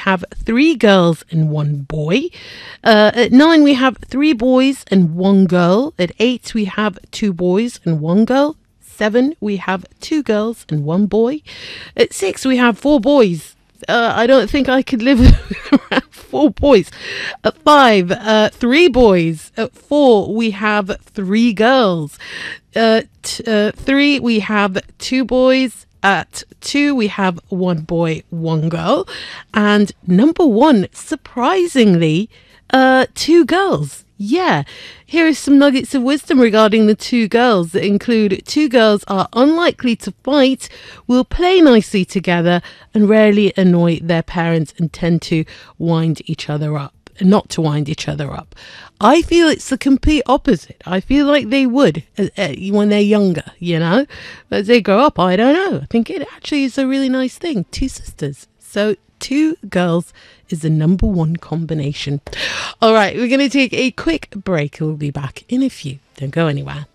have 3 girls and 1 boy. At 9, we have 3 boys and 1 girl. At 8, we have 2 boys and 1 girl. 7, we have 2 girls and 1 boy. At 6, we have 4 boys. I don't think I could live around 4 boys. At 5, 3 boys. At 4, we have 3 girls. At 3, we have 2 boys. At 2, we have 1 boy, 1 girl. And number 1, surprisingly, 2 girls. Yeah, here are some nuggets of wisdom regarding the 2 girls that include 2 girls are unlikely to fight, will play nicely together, and rarely annoy their parents and tend to wind each other up. Not to wind each other up. I feel it's the complete opposite. I feel like they would when they're younger, you know. But as they grow up, I don't know. I think it actually is a really nice thing. 2 sisters. So 2 girls is the number 1 combination. All right, we're going to take a quick break. We'll be back in a few. Don't go anywhere.